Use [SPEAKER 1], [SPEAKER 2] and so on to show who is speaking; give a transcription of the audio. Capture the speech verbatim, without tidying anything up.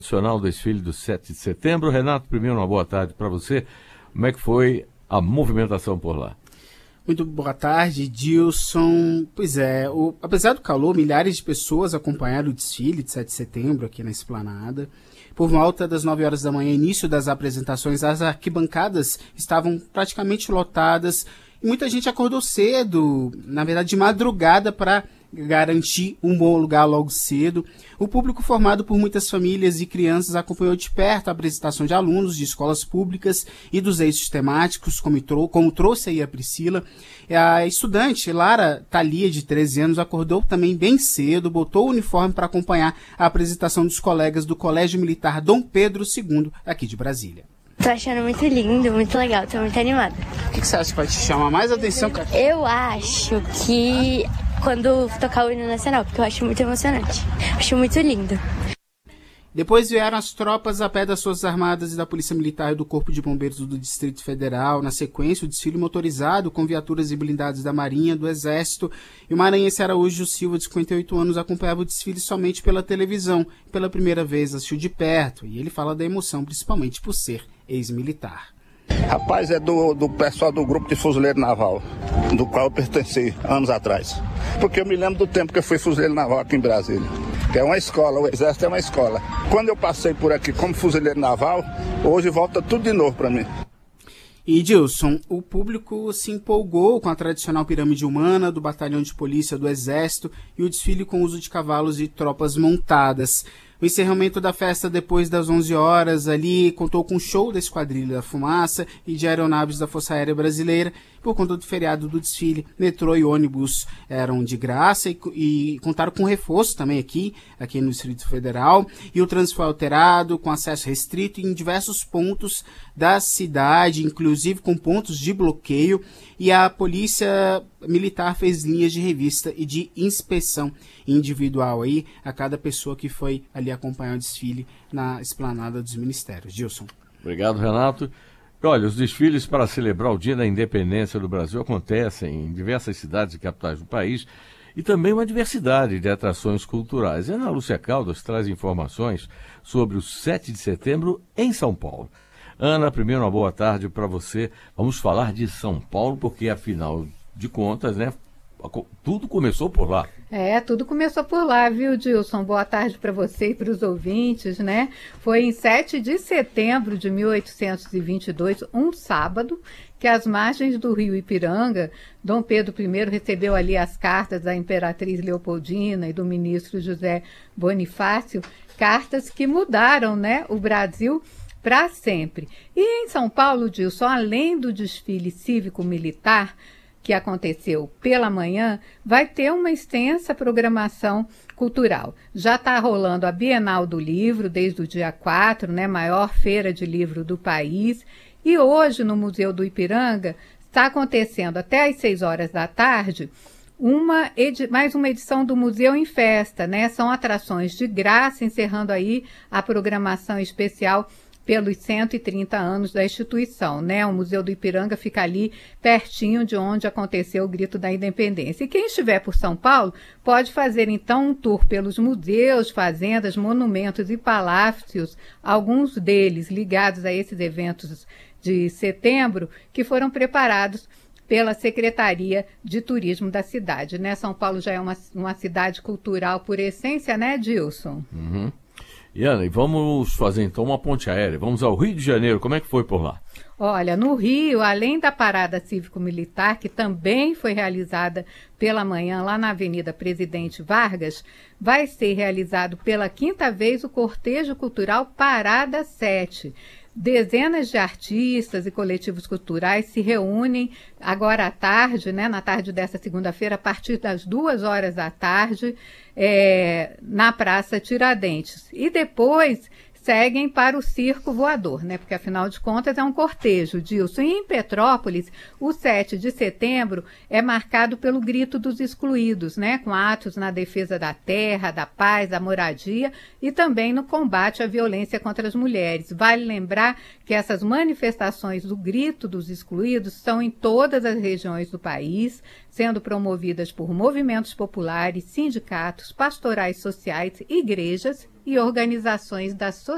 [SPEAKER 1] Nacional Desfile do sete de setembro. Renato, primeiro uma boa tarde para você. Como é que foi a movimentação por lá?
[SPEAKER 2] Muito boa tarde, Dilson. Pois é, o, apesar do calor, milhares de pessoas acompanharam o desfile de sete de setembro aqui na Esplanada. Por volta das nove horas da manhã, início das apresentações, as arquibancadas estavam praticamente lotadas e muita gente acordou cedo, na verdade de madrugada, para garantir um bom lugar logo cedo. O público, formado por muitas famílias e crianças, acompanhou de perto a apresentação de alunos de escolas públicas e dos eixos temáticos, como, trou como trouxe aí a Priscila. A estudante Lara Thalia, de treze anos, acordou também bem cedo, botou o uniforme para acompanhar a apresentação dos colegas do Colégio Militar Dom Pedro segundo, aqui de Brasília.
[SPEAKER 3] Tô achando muito lindo, muito legal, tô muito animada.
[SPEAKER 2] O que, que você acha que vai te chamar mais atenção?
[SPEAKER 3] Eu acho que quando tocar o hino nacional, porque eu acho muito emocionante. Acho muito lindo.
[SPEAKER 2] Depois vieram as tropas a pé das Forças Armadas e da Polícia Militar e do Corpo de Bombeiros do Distrito Federal. Na sequência, o desfile motorizado com viaturas e blindados da Marinha, do Exército. E o maranhense Araújo Silva, de cinquenta e oito anos, acompanhava o desfile somente pela televisão. Pela primeira vez assistiu de perto. E ele fala da emoção, principalmente por ser ex-militar.
[SPEAKER 4] Rapaz, é do, do pessoal do grupo de fuzileiro naval, do qual eu pertenci anos atrás. Porque eu me lembro do tempo que eu fui fuzileiro naval aqui em Brasília, que é uma escola, o Exército é uma escola. Quando eu passei por aqui como fuzileiro naval, hoje volta tudo de novo para mim.
[SPEAKER 2] E, Dilson, o público se empolgou com a tradicional pirâmide humana do Batalhão de Polícia do Exército e o desfile com uso de cavalos e tropas montadas. O encerramento da festa depois das onze horas ali contou com show da Esquadrilha da Fumaça e de aeronaves da Força Aérea Brasileira. Por conta do feriado do desfile, metrô e ônibus eram de graça e, e contaram com reforço também aqui, aqui no Distrito Federal. E o trânsito foi alterado, com acesso restrito em diversos pontos da cidade, inclusive com pontos de bloqueio. E a Polícia Militar fez linhas de revista e de inspeção individual aí a cada pessoa que foi ali acompanhar o desfile na Esplanada dos Ministérios. Dilson.
[SPEAKER 1] Obrigado, Renato. Olha, os desfiles para celebrar o Dia da Independência do Brasil acontecem em diversas cidades e capitais do país e também uma diversidade de atrações culturais. A Ana Lúcia Caldas traz informações sobre o sete de setembro em São Paulo. Ana, primeiro uma boa tarde para você. Vamos falar de São Paulo, porque afinal de contas, né, tudo começou por lá.
[SPEAKER 5] É, tudo começou por lá, viu, Dilson? Boa tarde para você e para os ouvintes, né? Foi em sete de setembro de mil oitocentos e vinte e dois, um sábado, que às margens do rio Ipiranga, Dom Pedro I recebeu ali as cartas da Imperatriz Leopoldina e do ministro José Bonifácio, cartas que mudaram, né, o Brasil para sempre. E em São Paulo, Dilson, além do desfile cívico-militar, que aconteceu pela manhã, vai ter uma extensa programação cultural. Já está rolando a Bienal do Livro desde o dia quatro, né, maior feira de livro do país, e hoje no Museu do Ipiranga está acontecendo até às seis horas da tarde uma mais uma edição do Museu em Festa, né? São atrações de graça, encerrando aí a programação especial pelos cento e trinta anos da instituição, né? O Museu do Ipiranga fica ali pertinho de onde aconteceu o Grito da Independência. E quem estiver por São Paulo pode fazer então um tour pelos museus, fazendas, monumentos e palácios, alguns deles ligados a esses eventos de setembro, que foram preparados pela Secretaria de Turismo da cidade, né? São Paulo já é uma, uma cidade cultural por essência, né, Dilson?
[SPEAKER 1] Uhum. E Ana, e vamos fazer então uma ponte aérea. Vamos ao Rio de Janeiro. Como é que foi por lá?
[SPEAKER 5] Olha, no Rio, além da parada cívico-militar, que também foi realizada pela manhã lá na Avenida Presidente Vargas, vai ser realizado pela quinta vez o cortejo cultural Parada sete. Dezenas de artistas e coletivos culturais se reúnem agora à tarde, né, na tarde dessa segunda-feira, a partir das duas horas da tarde, é, na Praça Tiradentes. E depois seguem para o Circo Voador, né? Porque afinal de contas é um cortejo, Dilson. E em Petrópolis, o sete de setembro é marcado pelo Grito dos Excluídos, né? Com atos na defesa da terra, da paz, da moradia e também no combate à violência contra as mulheres. Vale lembrar que essas manifestações do Grito dos Excluídos são em todas as regiões do país, sendo promovidas por movimentos populares, sindicatos, pastorais sociais, igrejas e organizações da sociedade